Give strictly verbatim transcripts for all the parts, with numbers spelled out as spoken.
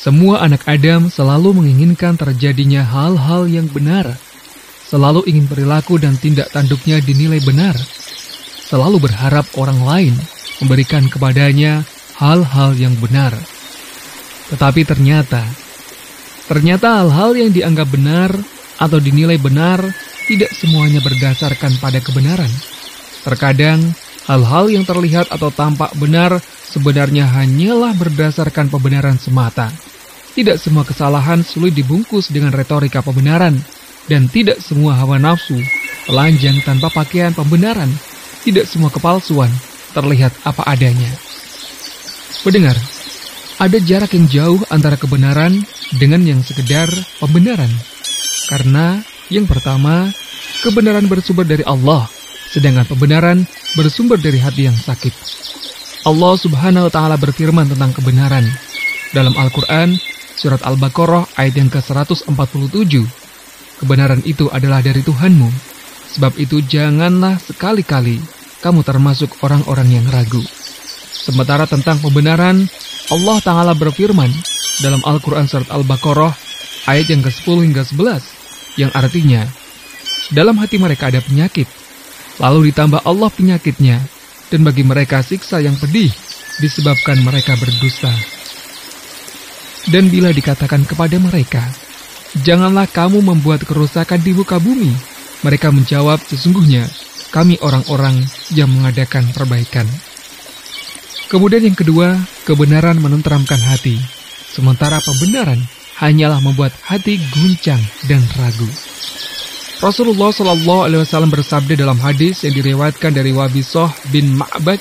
Semua anak Adam selalu menginginkan terjadinya hal-hal yang benar, selalu ingin perilaku dan tindak tanduknya dinilai benar, selalu berharap orang lain memberikan kepadanya hal-hal yang benar. Tetapi ternyata, ternyata hal-hal yang dianggap benar atau dinilai benar tidak semuanya berdasarkan pada kebenaran. Terkadang, hal-hal yang terlihat atau tampak benar sebenarnya hanyalah berdasarkan pembenaran semata. Tidak semua kesalahan sulit dibungkus dengan retorika pembenaran, dan tidak semua hawa nafsu telanjang tanpa pakaian pembenaran. Tidak semua kepalsuan terlihat apa adanya. Pendengar, ada jarak yang jauh antara kebenaran dengan yang sekedar pembenaran. Karena yang pertama, kebenaran bersumber dari Allah, sedangkan pembenaran bersumber dari hati yang sakit. Allah Subhanahu wa Ta'ala berfirman tentang kebenaran dalam Al-Quran, surat Al-Baqarah ayat yang ke seratus empat puluh tujuh. Kebenaran itu adalah dari Tuhanmu, sebab itu janganlah sekali-kali kamu termasuk orang-orang yang ragu. Sementara tentang pembenaran, Allah Ta'ala berfirman dalam Al-Quran surat Al-Baqarah ayat yang ke sepuluh hingga sebelas, yang artinya, dalam hati mereka ada penyakit, lalu ditambah Allah penyakitnya, dan bagi mereka siksa yang pedih disebabkan mereka berdusta. Dan bila dikatakan kepada mereka, janganlah kamu membuat kerusakan di muka bumi, mereka menjawab, sesungguhnya kami orang-orang yang mengadakan perbaikan. Kemudian yang kedua, kebenaran menenteramkan hati, sementara pembenaran hanyalah membuat hati guncang dan ragu. Rasulullah Shallallahu Alaihi Wasallam bersabda dalam hadis yang diriwayatkan dari Wabisah bin Ma'bad,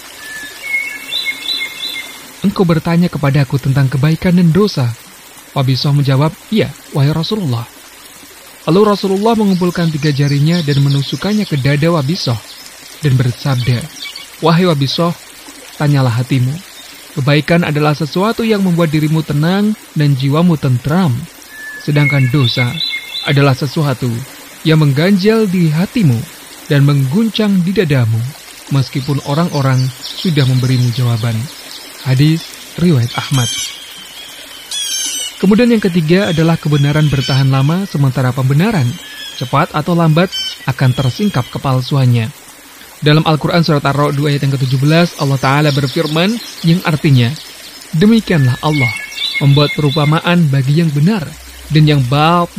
engkau bertanya kepadaku tentang kebaikan dan dosa. Wabisah menjawab, iya, wahai Rasulullah. Lalu Rasulullah mengumpulkan tiga jarinya dan menusukkannya ke dada Wabisah dan bersabda, wahai Wabisah, tanyalah hatimu. Kebaikan adalah sesuatu yang membuat dirimu tenang dan jiwamu tentram. Sedangkan dosa adalah sesuatu yang mengganjal di hatimu dan mengguncang di dadamu, meskipun orang-orang sudah memberimu jawaban. Hadis riwayat Ahmad. Kemudian yang ketiga adalah kebenaran bertahan lama, sementara pembenaran, cepat atau lambat, akan tersingkap kepalsuannya. Dalam Al-Quran surat Ar-Ra'd ayat yang ke tujuh belas, Allah Ta'ala berfirman, yang artinya, demikianlah Allah membuat perumpamaan bagi yang benar dan yang batil